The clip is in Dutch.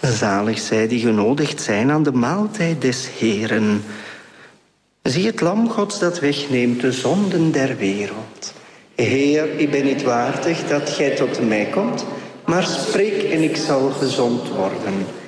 Zalig zij die genodigd zijn aan de maaltijd des Heeren. Zie het lam Gods dat wegneemt de zonden der wereld. Heer, ik ben niet waardig dat gij tot mij komt, maar spreek en ik zal gezond worden.